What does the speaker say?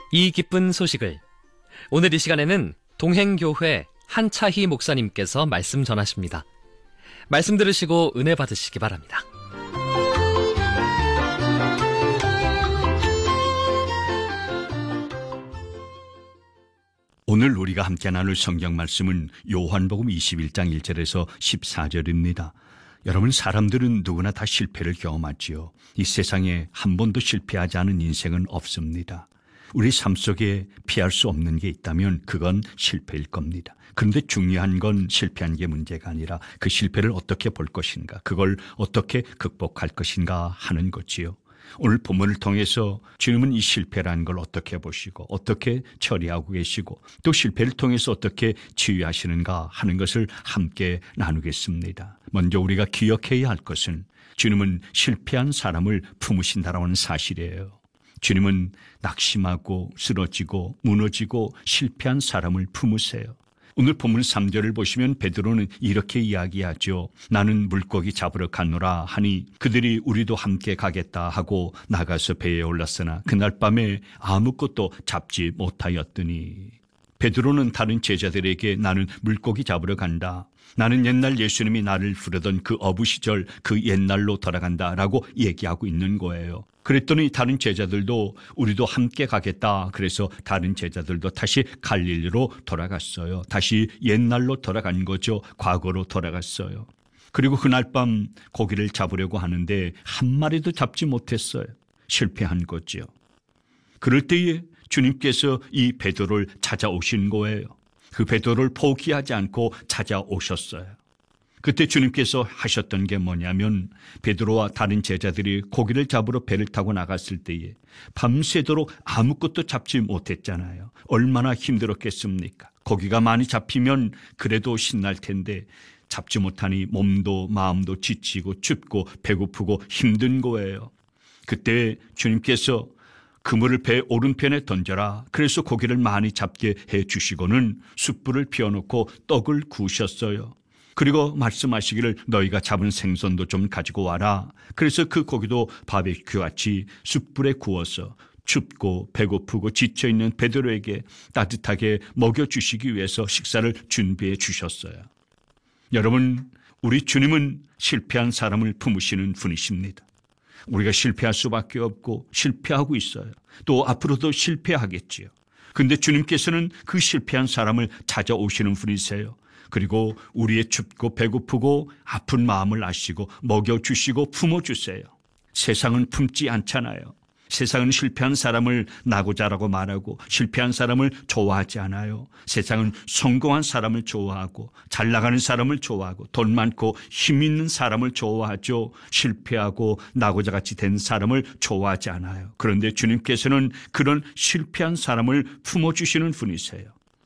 이 기쁜 소식을 오늘 이 시간에는 동행교회 한차희 목사님께서 말씀 전하십니다. 말씀 들으시고 은혜 받으시기 바랍니다. 오늘 우리가 함께 나눌 성경 말씀은 요한복음 21장 1절에서 14절입니다. 여러분, 사람들은 누구나 다 실패를 경험하지요. 이 세상에 한 번도 실패하지 않은 인생은 없습니다. 우리 삶 속에 피할 수 없는 게 있다면 그건 실패일 겁니다. 그런데 중요한 건 실패한 게 문제가 아니라 그 실패를 어떻게 볼 것인가, 그걸 어떻게 극복할 것인가 하는 거지요. 오늘 본문을 통해서 주님은 이 실패라는 걸 어떻게 보시고 어떻게 처리하고 계시고 또 실패를 통해서 어떻게 치유하시는가 하는 것을 함께 나누겠습니다. 먼저 우리가 기억해야 할 것은 주님은 실패한 사람을 품으신다라는 사실이에요. 주님은 낙심하고 쓰러지고 무너지고 실패한 사람을 품으세요. 오늘 본문 3절을 보시면 베드로는 이렇게 이야기하죠. 나는 물고기 잡으러 가노라 하니 그들이 우리도 함께 가겠다 하고 나가서 배에 올랐으나 그날 밤에 아무것도 잡지 못하였더니. 베드로는 다른 제자들에게 나는 물고기 잡으러 간다, 나는 옛날 예수님이 나를 부르던 그 어부 시절 그 옛날로 돌아간다라고 얘기하고 있는 거예요. 그랬더니 다른 제자들도 우리도 함께 가겠다, 그래서 다른 제자들도 다시 갈릴리로 돌아갔어요. 다시 옛날로 돌아간 거죠. 과거로 돌아갔어요. 그리고 그날 밤 고기를 잡으려고 하는데 한 마리도 잡지 못했어요. 실패한 거죠. 그럴 때에 주님께서 이 베드로를 찾아오신 거예요. 그 베드로를 포기하지 않고 찾아오셨어요. 그때 주님께서 하셨던 게 뭐냐면 베드로와 다른 제자들이 고기를 잡으러 배를 타고 나갔을 때에 밤새도록 아무것도 잡지 못했잖아요. 얼마나 힘들었겠습니까? 고기가 많이 잡히면 그래도 신날 텐데 잡지 못하니 몸도 마음도 지치고 춥고 배고프고 힘든 거예요. 그때 주님께서 그물을 배 오른편에 던져라, 그래서 고기를 많이 잡게 해주시고는 숯불을 피워놓고 떡을 구우셨어요. 그리고 말씀하시기를 너희가 잡은 생선도 좀 가지고 와라. 그래서 그 고기도 바베큐같이 숯불에 구워서 춥고 배고프고 지쳐있는 베드로에게 따뜻하게 먹여주시기 위해서 식사를 준비해 주셨어요. 여러분, 우리 주님은 실패한 사람을 품으시는 분이십니다. 우리가 실패할 수밖에 없고 실패하고 있어요. 또 앞으로도 실패하겠지요. 그런데 주님께서는 그 실패한 사람을 찾아오시는 분이세요. 그리고 우리의 춥고 배고프고 아픈 마음을 아시고 먹여주시고 품어주세요. 세상은 품지 않잖아요. 세상은 실패한 사람을 나고자라고 말하고 실패한 사람을 좋아하지 않아요. 세상은 성공한 사람을 좋아하고 잘 나가는 사람을 좋아하고 돈 많고 힘 있는 사람을 좋아하죠. 실패하고 나고자같이 된 사람을 좋아하지 않아요. 그런데 주님께서는 그런 실패한 사람을 품어주시는 분이세요.